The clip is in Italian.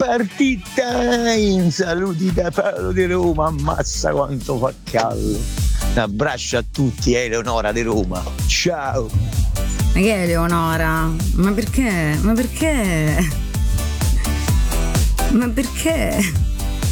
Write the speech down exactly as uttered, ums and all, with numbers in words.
Party time, saluti da Paolo di Roma, ammazza quanto fa caldo. Un abbraccio a tutti, Eleonora di Roma, ciao. Ma che è Eleonora? Ma perché? Ma perché? Ma perché?